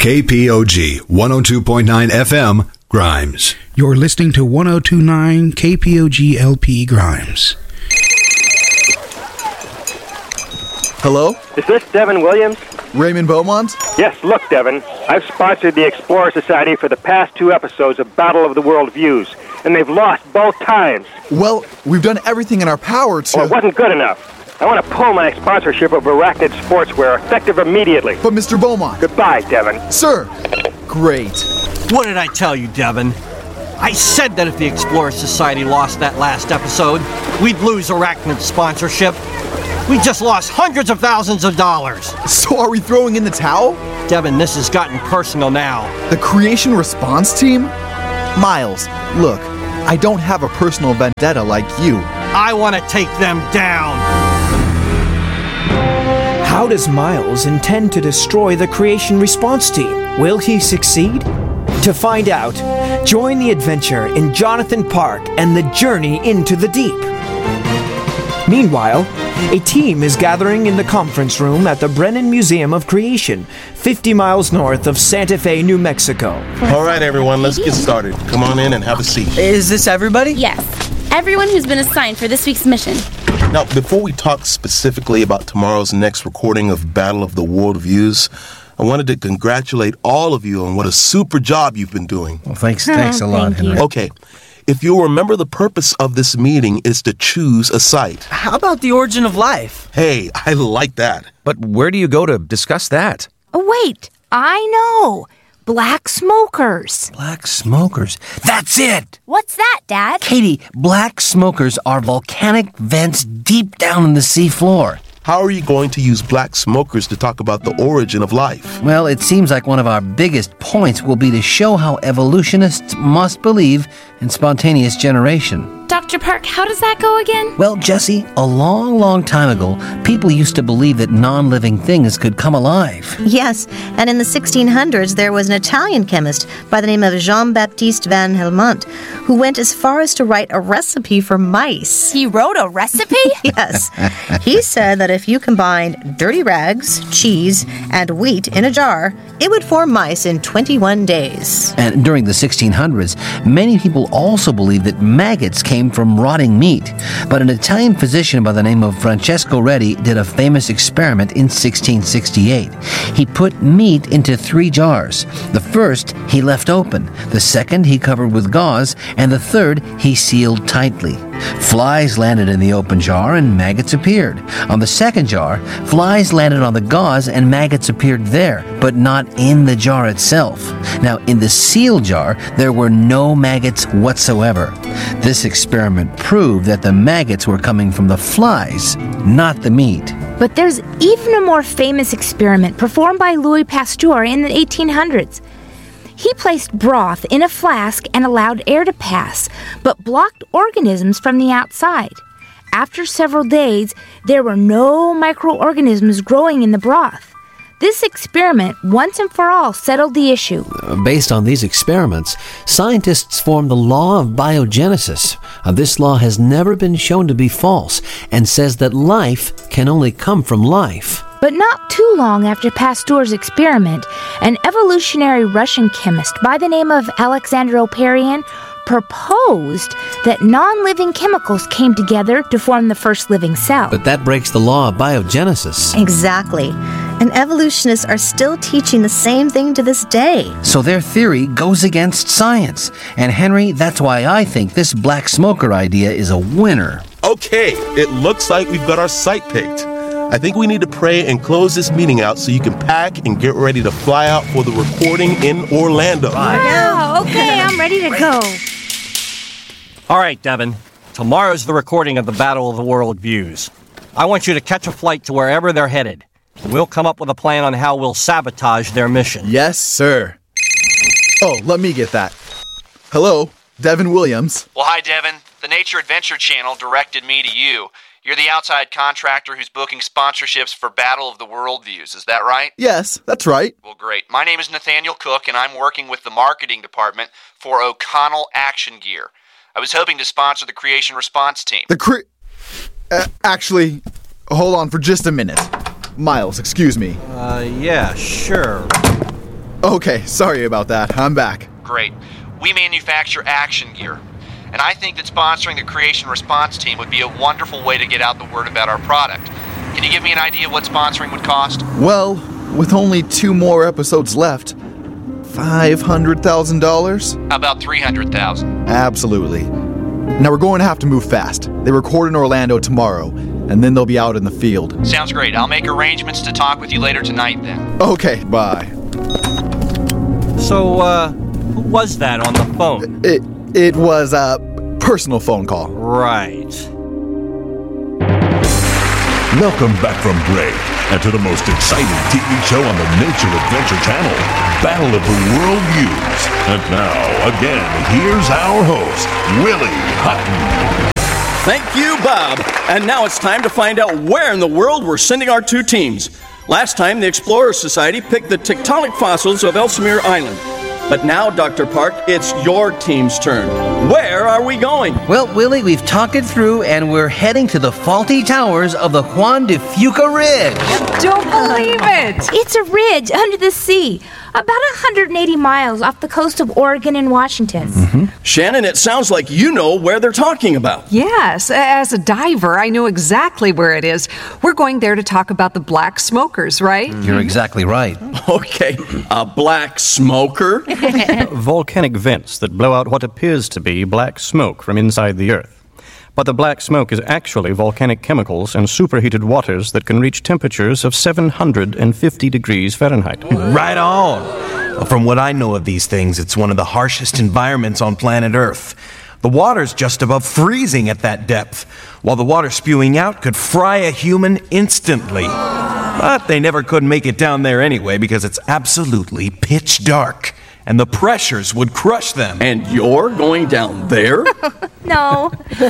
KPOG 102.9 FM, Grimes. You're listening to 102.9 KPOG LP Grimes. Hello? Is this Devin Williams? Raymond Beaumont? Yes, look, Devin. I've sponsored the Explorer Society for the past 2 episodes of Battle of the World Views, and they've lost both times. Well, we've done everything in our power to... Well, it wasn't good enough. I want to pull my sponsorship of Arachnid Sportswear effective immediately. But Mr. Beaumont... Goodbye, Devin. Sir! Great. What did I tell you, Devin? I said that if the Explorer Society lost that last episode, we'd lose Arachnid sponsorship. We just lost hundreds of thousands of dollars. So are we throwing in the towel? Devin, this has gotten personal now. The Creation Response Team? Miles, look, I don't have a personal vendetta like you. I want to take them down. How does Miles intend to destroy the Creation Response Team? Will he succeed? To find out, join the adventure in Jonathan Park and the journey into the deep. Meanwhile, a team is gathering in the conference room at the Brennan Museum of Creation, 50 miles north of Santa Fe, New Mexico. All right, everyone, let's get started. Come on in and have a seat. Is this everybody? Yes. Everyone who's been assigned for this week's mission. Now, before we talk specifically about tomorrow's next recording of Battle of the World Views, I wanted to congratulate all of you on what a super job you've been doing. Well, thanks a lot, Henry. Okay. If you'll remember, the purpose of this meeting is to choose a site. How about the origin of life? Hey, I like that. But where do you go to discuss that? Oh, wait. I know. Black smokers. Black smokers. That's it! What's that, Dad? Katie, black smokers are volcanic vents deep down in the seafloor. How are you going to use black smokers to talk about the origin of life? Well, it seems like one of our biggest points will be to show how evolutionists must believe in spontaneous generation. Dr. Park, how does that go again? Well, Jessie, a long, long time ago, people used to believe that non-living things could come alive. Yes, and in the 1600s, there was an Italian chemist by the name of Jean-Baptiste van Helmont who went as far as to write a recipe for mice. He wrote a recipe? Yes. He said that if you combined dirty rags, cheese, and wheat in a jar, it would form mice in 21 days. And during the 1600s, many people also believed that maggots came from rotting meat. But an Italian physician by the name of Francesco Redi did a famous experiment in 1668. He put meat into 3 jars. The first he left open, the second he covered with gauze, and the third he sealed tightly. Flies landed in the open jar and maggots appeared. On the second jar, flies landed on the gauze and maggots appeared there, but not in the jar itself. Now, in the sealed jar, there were no maggots whatsoever. This experiment proved that the maggots were coming from the flies, not the meat. But there's even a more famous experiment performed by Louis Pasteur in the 1800s. He placed broth in a flask and allowed air to pass, but blocked organisms from the outside. After several days, there were no microorganisms growing in the broth. This experiment, once and for all, settled the issue. Based on these experiments, scientists formed the law of biogenesis. This law has never been shown to be false and says that life can only come from life. But not too long after Pasteur's experiment, an evolutionary Russian chemist by the name of Alexander Oparian proposed that non-living chemicals came together to form the first living cell. But that breaks the law of biogenesis. Exactly. And evolutionists are still teaching the same thing to this day. So their theory goes against science. And Henry, that's why I think this black smoker idea is a winner. Okay, it looks like we've got our site picked. I think we need to pray and close this meeting out so you can pack and get ready to fly out for the recording in Orlando. Wow, okay, I'm ready to go. All right, Devin. Tomorrow's the recording of the Battle of the World Views. I want you to catch a flight to wherever they're headed. We'll come up with a plan on how we'll sabotage their mission. Yes, sir. Oh, let me get that. Hello, Devin Williams. Well, hi, Devin. The Nature Adventure Channel directed me to you. You're the outside contractor who's booking sponsorships for Battle of the World Views. Is that right? Yes, that's right. Well, great. My name is Nathaniel Cook, and I'm working with the marketing department for O'Connell Action Gear. I was hoping to sponsor the Creation Response Team. Actually, hold on for just a minute. Miles, excuse me. Yeah, sure. Okay, sorry about that. I'm back. Great. We manufacture action gear, and I think that sponsoring the Creation Response Team would be a wonderful way to get out the word about our product. Can you give me an idea of what sponsoring would cost? Well, with only 2 more episodes left, $500,000? How about $300,000? Absolutely. Now we're going to have to move fast. They record in Orlando tomorrow, and then they'll be out in the field. Sounds great. I'll make arrangements to talk with you later tonight then. Okay, bye. So, who was that on the phone? It was a personal phone call. Right. Welcome back from break, and to the most exciting TV show on the Nature Adventure Channel, Battle of the World Views. And now, again, here's our host, Willie Hutton. Thank you, Bob. And now it's time to find out where in the world we're sending our 2 teams. Last time, the Explorers Society picked the tectonic fossils of Ellesmere Island. But now, Dr. Park, it's your team's turn. Where are we going? Well, Willie, we've talked it through, and we're heading to the faulty towers of the Juan de Fuca Ridge. Don't believe it! It's a ridge under the sea, about 180 miles off the coast of Oregon and Washington. Shannon, it sounds like you know where they're talking about. Yes, as a diver, I know exactly where it is. We're going there to talk about the black smokers, right? You're exactly right. Okay, a black smoker? Volcanic vents that blow out what appears to be black smoke from inside the Earth. But the black smoke is actually volcanic chemicals and superheated waters that can reach temperatures of 750 degrees Fahrenheit. Right on! From what I know of these things, it's one of the harshest environments on planet Earth. The water's just above freezing at that depth, while the water spewing out could fry a human instantly. But they never could make it down there anyway because it's absolutely pitch dark, and the pressures would crush them. And you're going down there? No.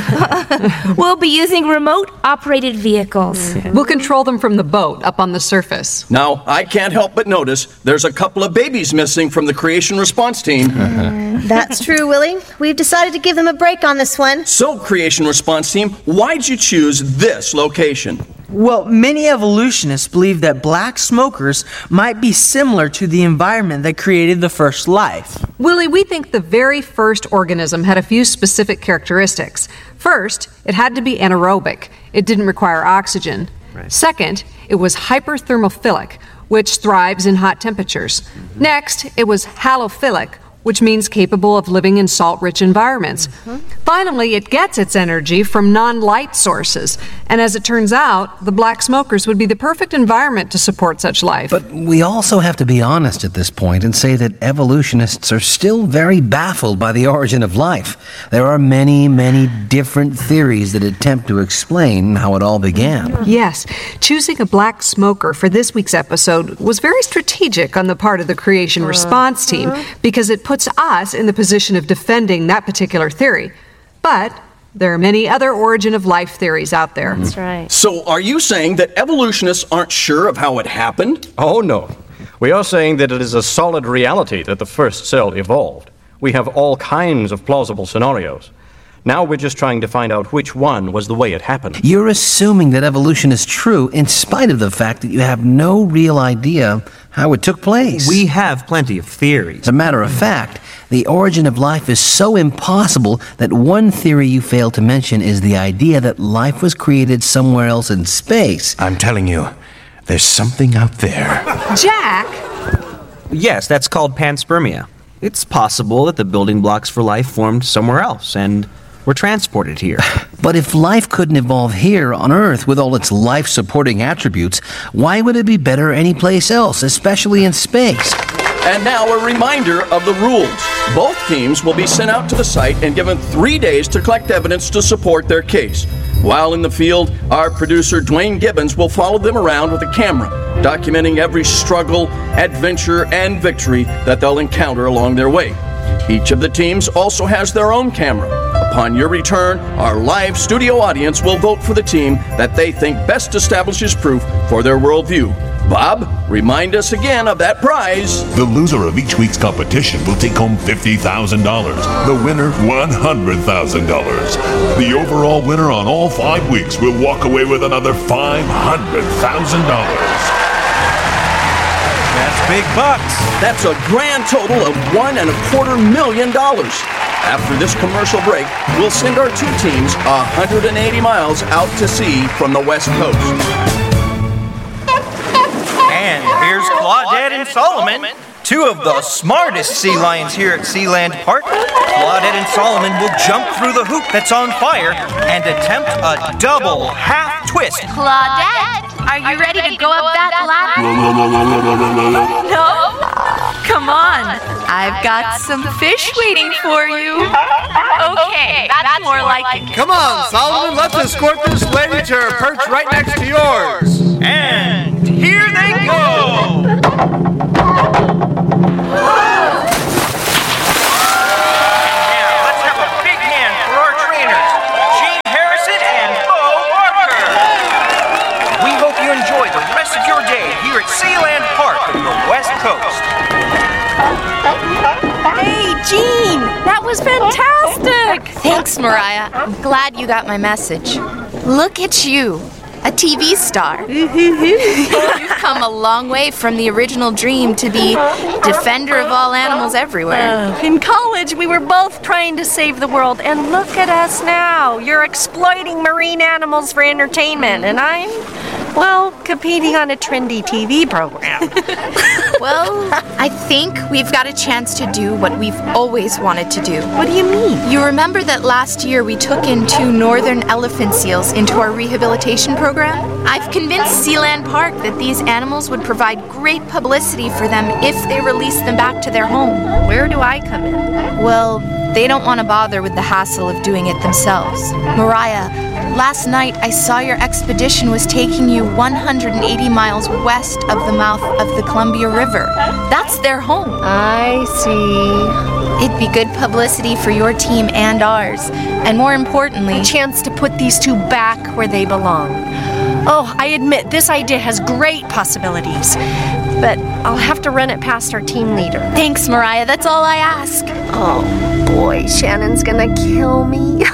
We'll be using remote-operated vehicles. We'll control them from the boat up on the surface. Now, I can't help but notice there's a couple of babies missing from the Creation Response Team. That's true, Willie. We've decided to give them a break on this one. So, Creation Response Team, why'd you choose this location? Well, many evolutionists believe that black smokers might be similar to the environment that created the first life. Willie, we think the very first organism had a few specific characteristics. First, it had to be anaerobic. It didn't require oxygen. Right. Second, it was hyperthermophilic, which thrives in hot temperatures. Next, it was halophilic, which means capable of living in salt-rich environments. Finally, it gets its energy from non-light sources. And as it turns out, the black smokers would be the perfect environment to support such life. But we also have to be honest at this point and say that evolutionists are still very baffled by the origin of life. There are many, many different theories that attempt to explain how it all began. Yes, choosing a black smoker for this week's episode was very strategic on the part of the Creation Response Team because it puts us in the position of defending that particular theory. But there are many other origin of life theories out there. That's right. So are you saying that evolutionists aren't sure of how it happened? Oh, no. We are saying that it is a solid reality that the first cell evolved. We have all kinds of plausible scenarios. Now we're just trying to find out which one was the way it happened. You're assuming that evolution is true in spite of the fact that you have no real idea how it took place. We have plenty of theories. As a matter of fact, the origin of life is so impossible that one theory you fail to mention is the idea that life was created somewhere else in space. I'm telling you, there's something out there. Jack! Yes, that's called panspermia. It's possible that the building blocks for life formed somewhere else and were transported here. But if life couldn't evolve here on Earth with all its life-supporting attributes, why would it be better anyplace else, especially in space? And now a reminder of the rules. Both teams will be sent out to the site and given 3 days to collect evidence to support their case. While in the field, our producer Dwayne Gibbons will follow them around with a camera, documenting every struggle, adventure, and victory that they'll encounter along their way. Each of the teams also has their own camera. Upon your return, our live studio audience will vote for the team that they think best establishes proof for their worldview. Bob, remind us again of that prize. The loser of each week's competition will take home $50,000. The winner, $100,000. The overall winner on all 5 weeks will walk away with another $500,000. That's big bucks. That's a grand total of $1.25 million. After this commercial break, we'll send our two teams 180 miles out to sea from the West Coast. And here's Claudette and Solomon, two of the smartest sea lions here at Sealand Park. Claudette and Solomon will jump through the hoop that's on fire and attempt a double half twist. Claudette, are you ready to go up that ladder? No? Come on. I've got some fish waiting for you. Okay, that's more like it. Come on, Solomon, let's escort this lady to her perch right next to yours. And here they go! Sealand Park in the West Coast. Hey, Gene! That was fantastic! Thanks, Mariah. I'm glad you got my message. Look at you, a TV star. You've come a long way from the original dream to be defender of all animals everywhere. In college, we were both trying to save the world, and look at us now. You're exploiting marine animals for entertainment, and I'm, well, competing on a trendy TV program. Well, I think we've got a chance to do what we've always wanted to do. What do you mean? You remember that last year we took in 2 northern elephant seals into our rehabilitation program? I've convinced Sealand Park that these animals would provide great publicity for them if they released them back to their home. Where do I come in? Well, they don't want to bother with the hassle of doing it themselves. Mariah, last night I saw your expedition was taking you 180 miles west of the mouth of the Columbia River. That's their home. I see. It'd be good publicity for your team and ours. And more importantly, a chance to put these two back where they belong. Oh, I admit this idea has great possibilities. But I'll have to run it past our team leader. Thanks, Mariah. That's all I ask. Oh, boy, Shannon's gonna kill me.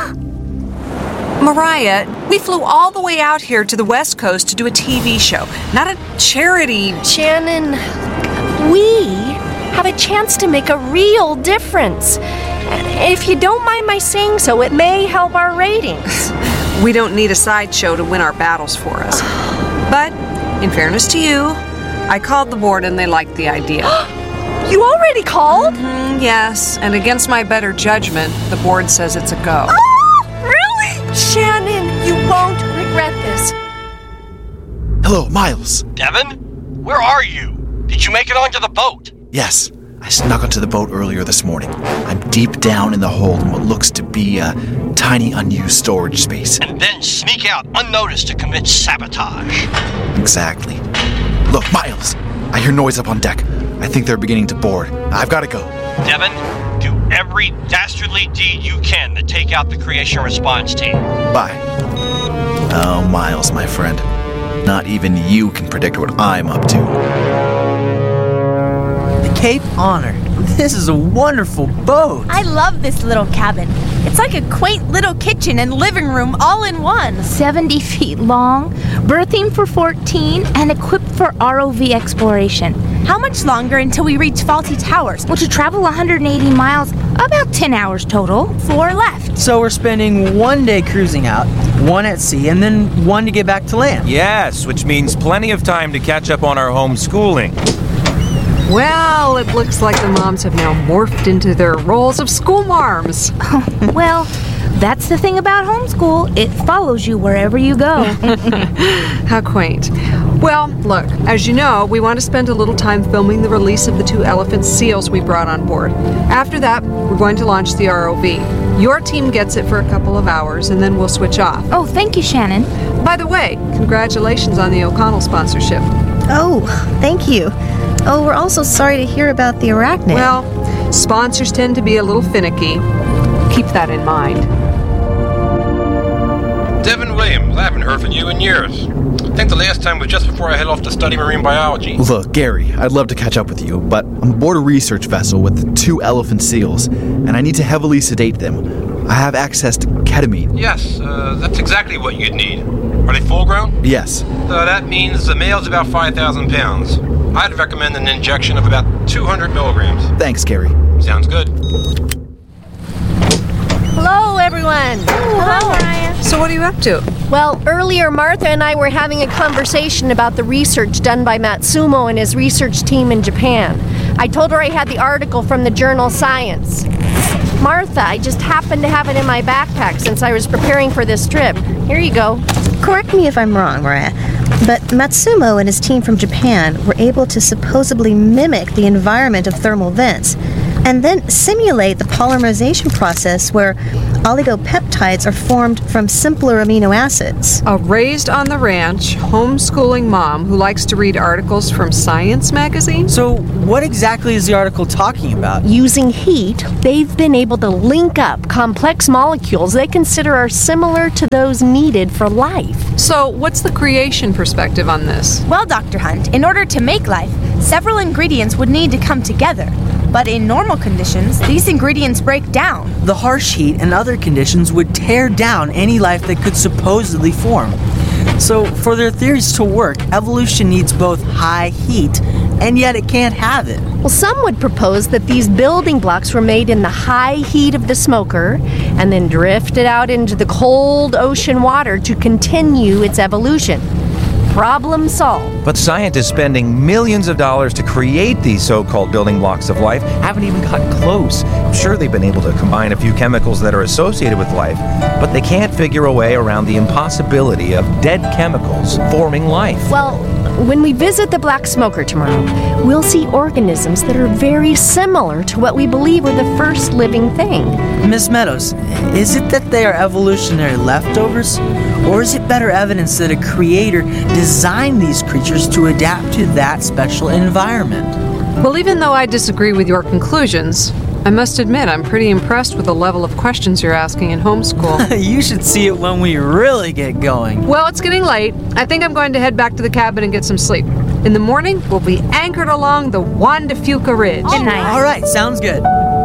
Mariah, we flew all the way out here to the West Coast to do a TV show, not a charity. Shannon, we have a chance to make a real difference. If you don't mind my saying so, it may help our ratings. We don't need a sideshow to win our battles for us. But, in fairness to you, I called the board and they liked the idea. You already called? Yes, and against my better judgment, the board says it's a go. Oh, really? Shannon, you won't regret this. Hello, Miles. Devin? Where are you? Did you make it onto the boat? Yes, I snuck onto the boat earlier this morning. I'm deep down in the hold in what looks to be a tiny unused storage space. And then sneak out unnoticed to commit sabotage. Exactly. Look, Miles, I hear noise up on deck. I think they're beginning to board. I've got to go. Devin, do every dastardly deed you can to take out the creation response team. Bye. Oh, Miles, my friend. Not even you can predict what I'm up to. The Cape Honor. This is a wonderful boat. I love this little cabin. It's like a quaint little kitchen and living room all in one. 70 feet long, berthing for 14, and equipped for ROV exploration. How much longer until we reach Faulty Towers? Well, to travel 180 miles, about 10 hours total. 4 left. So we're spending 1 day cruising out, 1 at sea, and then 1 to get back to land. Yes, which means plenty of time to catch up on our homeschooling. Well, it looks like the moms have now morphed into their roles of school marms. Well, that's the thing about homeschool. It follows you wherever you go. How quaint. Well, look, as you know, we want to spend a little time filming the release of the 2 elephant seals we brought on board. After that, we're going to launch the ROV. Your team gets it for a couple of hours, and then we'll switch off. Oh, thank you, Shannon. By the way, congratulations on the O'Connell sponsorship. Oh, thank you. Oh, we're also sorry to hear about the arachnid. Well, sponsors tend to be a little finicky. Keep that in mind. Devin Williams, I haven't heard from you in years. think the last time was just before I head off to study marine biology. Look, Gary, I'd love to catch up with you, but I'm aboard a research vessel with 2 elephant seals, and I need to heavily sedate them. I have access to ketamine. Yes, that's exactly what you'd need. Are they full grown? Yes. That means the male's about 5,000 pounds. I'd recommend an injection of about 200 milligrams. Thanks, Gary. Sounds good. Hello, everyone. Hello, Mariah. So what are you up to? Well, earlier Martha and I were having a conversation about the research done by Matsumo and his research team in Japan. I told her I had the article from the journal Science. Martha, I just happened to have it in my backpack since I was preparing for this trip. Here you go. Correct me if I'm wrong, Mariah, but Matsumo and his team from Japan were able to supposedly mimic the environment of thermal vents and then simulate the polymerization process where oligopeptides are formed from simpler amino acids. A raised on the ranch, homeschooling mom who likes to read articles from Science magazine? So, what exactly is the article talking about? Using heat, they've been able to link up complex molecules they consider are similar to those needed for life. So, what's the creation perspective on this? Well, Dr. Hunt, in order to make life, several ingredients would need to come together. But in normal conditions, these ingredients break down. The harsh heat and other conditions would tear down any life that could supposedly form. So, for their theories to work, evolution needs both high heat, and yet it can't have it. Well, some would propose that these building blocks were made in the high heat of the smoker and then drifted out into the cold ocean water to continue its evolution. Problem solved. But scientists spending millions of dollars to create these so-called building blocks of life haven't even gotten close. I'm sure they've been able to combine a few chemicals that are associated with life, but they can't figure a way around the impossibility of dead chemicals forming life. Well, when we visit the Black Smoker tomorrow, we'll see organisms that are very similar to what we believe were the first living thing. Miss Meadows, is it that they are evolutionary leftovers? Or is it better evidence that a creator designed these creatures to adapt to that special environment? Well, even though I disagree with your conclusions, I must admit I'm pretty impressed with the level of questions you're asking in homeschool. You should see it when we really get going. Well, it's getting late. I think I'm going to head back to the cabin and get some sleep. In the morning, we'll be anchored along the Juan de Fuca Ridge. Good night. All right, sounds good.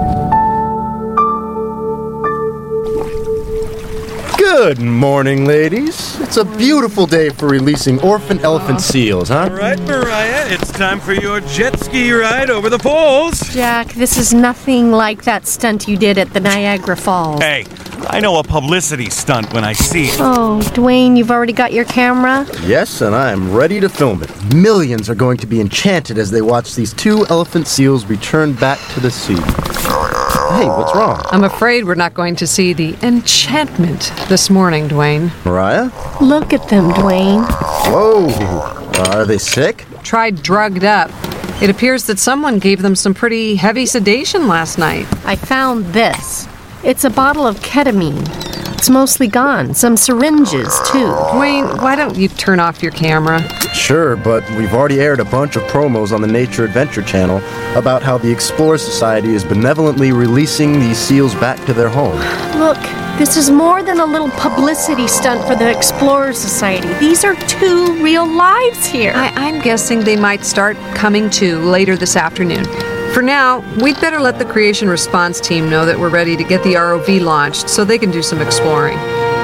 Good morning, ladies. It's a beautiful day for releasing orphan elephant seals, huh? All right, Mariah, it's time for your jet ski ride over the falls. Jack, this is nothing like that stunt you did at the Niagara Falls. Hey, I know a publicity stunt when I see it. Oh, Dwayne, you've already got your camera? Yes, and I am ready to film it. Millions are going to be enchanted as they watch these 2 elephant seals return back to the sea. Hey, what's wrong? I'm afraid we're not going to see the enchantment this morning, Dwayne. Mariah? Look at them, Dwayne. Whoa! Are they sick? Tried drugged up. It appears that someone gave them some pretty heavy sedation last night. I found this. It's a bottle of ketamine. It's mostly gone. Some syringes, too. Dwayne, why don't you turn off your camera? Sure, but we've already aired a bunch of promos on the Nature Adventure channel about how the Explorer Society is benevolently releasing these seals back to their home. Look, this is more than a little publicity stunt for the Explorer Society. These are 2 real lives here. I'm guessing they might start coming to later this afternoon. For now, we'd better let the Creation Response Team know that we're ready to get the ROV launched so they can do some exploring.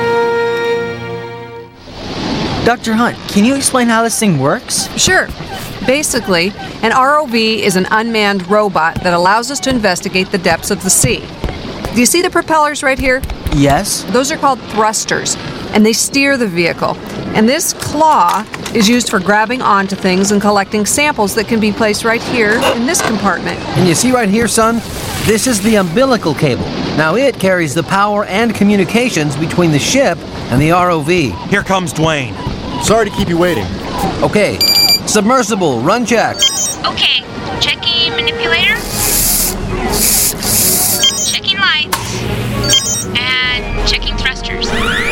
Dr. Hunt, can you explain how this thing works? Sure. Basically, an ROV is an unmanned robot that allows us to investigate the depths of the sea. Do you see the propellers right here? Yes. Those are called thrusters, and they steer the vehicle. And this claw is used for grabbing onto things and collecting samples that can be placed right here in this compartment. And you see right here, son? This is the umbilical cable. Now it carries the power and communications between the ship and the ROV. Here comes Dwayne. Sorry to keep you waiting. Okay, submersible, run check. Okay, checking manipulator. Checking lights. And checking thrusters.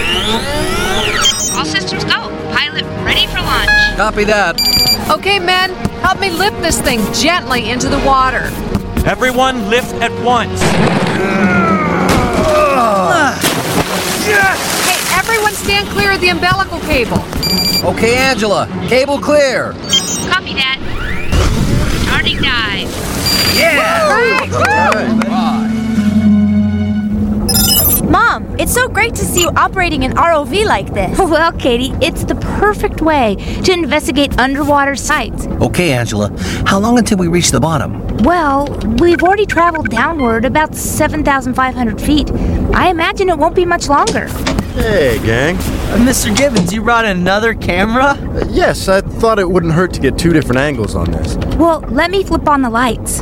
All systems go. Pilot ready for launch. Copy that. Okay, men, help me lift this thing gently into the water. Everyone lift at once. Hey, everyone stand clear of the umbilical cable. Okay, Angela, cable clear. Copy that. Starting dive. Mom, it's so great to see you operating an ROV like this. Well, Katie, it's the perfect way to investigate underwater sites. Okay, Angela, how long until we reach the bottom? Well, we've already traveled downward about 7,500 feet. I imagine it won't be much longer. Hey, gang. Mr. Gibbons, you brought another camera? Yes, I thought it wouldn't hurt to get 2 different angles on this. Well, let me flip on the lights.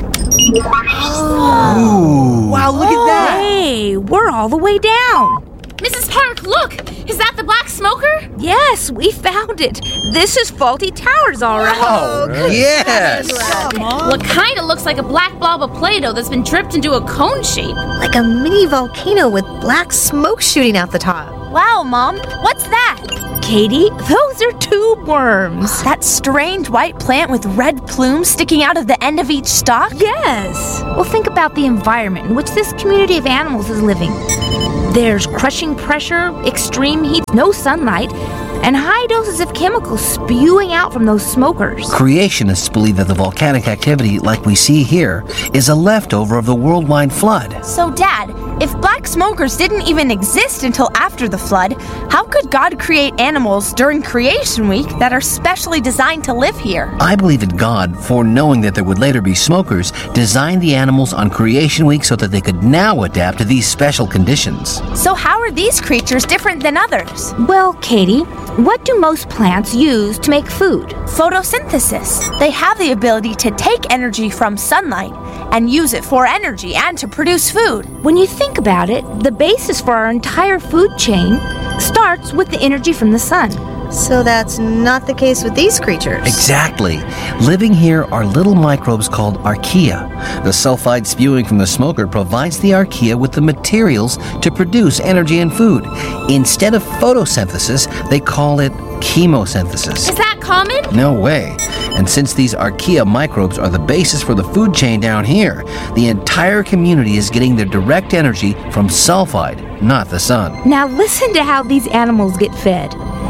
Oh. Wow, look at that. Hey, we're all the way down. Mrs. Park, look! Is that the black smoker? Yes, we found it. This is Faulty Towers, all right. Oh, yes! Well, it kind of looks like a black blob of Play-Doh that's been dripped into a cone shape. Like a mini volcano with black smoke shooting out the top. Wow, Mom, what's that? Katie, those are tube worms. That strange white plant with red plumes sticking out of the end of each stalk? Yes. Well, think about the environment in which this community of animals is living. There's crushing pressure, extreme heat, no sunlight, and high doses of chemicals spewing out from those smokers. Creationists believe that the volcanic activity, like we see here, is a leftover of the worldwide flood. So, Dad, if black smokers didn't even exist until after the flood, how could God create animals during Creation Week that are specially designed to live here? I believe that God, foreknowing that there would later be smokers, designed the animals on Creation Week so that they could now adapt to these special conditions. So how are these creatures different than others? Well, Katie, what do most plants use to make food? Photosynthesis. They have the ability to take energy from sunlight and use it for energy and to produce food. When you think about it, the basis for our entire food chain starts with the energy from the sun. So that's not the case with these creatures. Exactly. Living here are little microbes called archaea. The sulfide spewing from the smoker provides the archaea with the materials to produce energy and food. Instead of photosynthesis, they call it chemosynthesis. Is that common? No way. And since these archaea microbes are the basis for the food chain down here, the entire community is getting their direct energy from sulfide, not the sun. Now listen to how these animals get fed.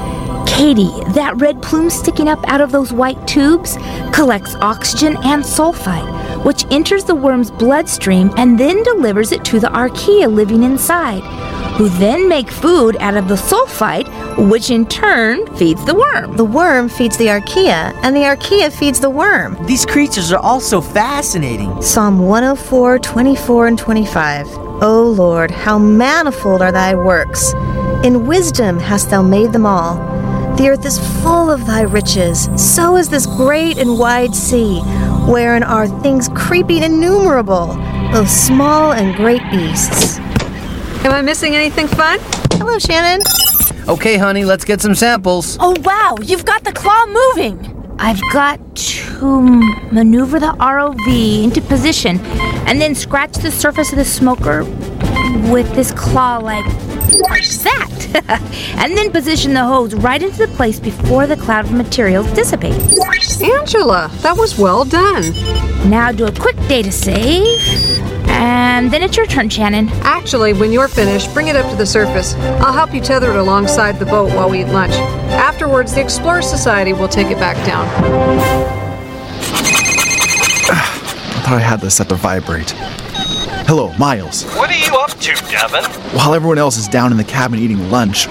Katie, that red plume sticking up out of those white tubes collects oxygen and sulfide, which enters the worm's bloodstream and then delivers it to the archaea living inside, who then make food out of the sulfide, which in turn feeds the worm. The worm feeds the archaea, and the archaea feeds the worm. These creatures are all so fascinating. Psalm 104, 24, and 25. O Lord, how manifold are thy works! In wisdom hast thou made them all. The earth is full of thy riches, so is this great and wide sea, wherein are things creeping innumerable, both small and great beasts. Am I missing anything fun? Hello, Shannon. Okay, honey, let's get some samples. Oh, wow, you've got the claw moving. I've got to maneuver the ROV into position and then scratch the surface of the smoker with this claw like that. And then position the hose right into the place before the cloud of materials dissipates. Angela, that was well done. Now do a quick data save. And then it's your turn, Shannon. Actually, when you're finished, bring it up to the surface. I'll help you tether it alongside the boat while we eat lunch. Afterwards, the Explorer Society will take it back down. I thought I had this set to vibrate. Hello, Miles. What are you up to, Devin? While everyone else is down in the cabin eating lunch,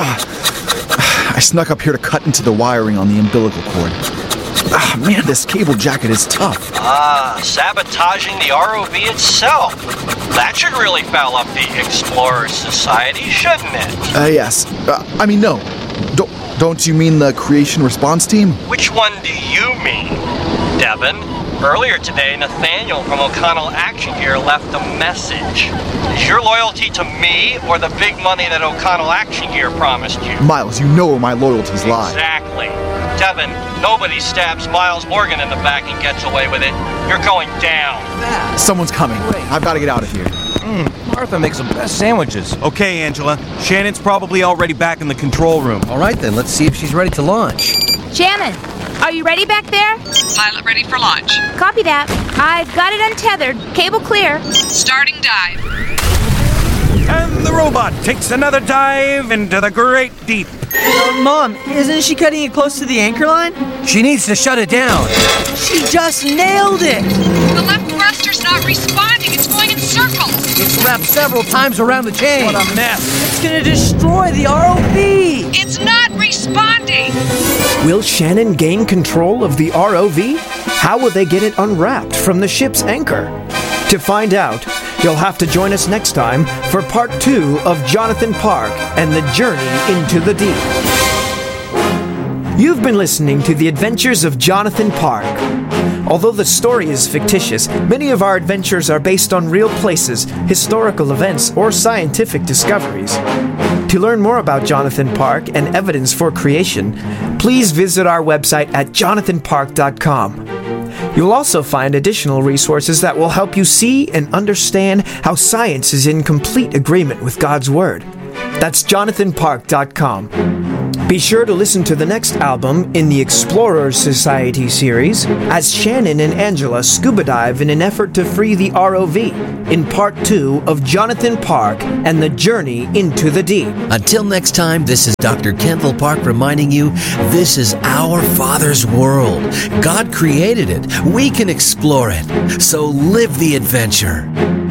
I snuck up here to cut into the wiring on the umbilical cord. Man, this cable jacket is tough. Sabotaging the ROV itself. That should really foul up the Explorer Society, shouldn't it? Yes. No. Don't you mean the Creation Response Team? Which one do you mean, Devin? Earlier today, Nathaniel from O'Connell Action Gear left a message. Is your loyalty to me or the big money that O'Connell Action Gear promised you? Miles, you know where my loyalties lie. Exactly. Devin, nobody stabs Miles Morgan in the back and gets away with it. You're going down. Someone's coming. I've got to get out of here. Martha makes the best sandwiches. Okay, Angela. Shannon's probably already back in the control room. All right, then. Let's see if she's ready to launch. Shannon, are you ready back there? Pilot ready for launch. Copy that. I've got it untethered. Cable clear. Starting dive. And the robot takes another dive into the great deep. Mom, isn't she cutting it close to the anchor line? She needs to shut it down. She just nailed it! The left thruster's not responding. It's going in circles. It's wrapped several times around the chain. What a mess. It's gonna destroy the ROV. It's not responding. Will Shannon gain control of the ROV? How will they get it unwrapped from the ship's anchor? To find out, you'll have to join us next time for part 2 of Jonathan Park and the Journey into the Deep. You've been listening to The Adventures of Jonathan Park. Although the story is fictitious, many of our adventures are based on real places, historical events, or scientific discoveries. To learn more about Jonathan Park and evidence for creation, please visit our website at jonathanpark.com. You'll also find additional resources that will help you see and understand how science is in complete agreement with God's Word. That's jonathanpark.com. Be sure to listen to the next album in the Explorers Society series as Shannon and Angela scuba dive in an effort to free the ROV in part 2 of Jonathan Park and the Journey into the Deep. Until next time, this is Dr. Kendall Park reminding you this is our Father's world. God created it. We can explore it. So live the adventure.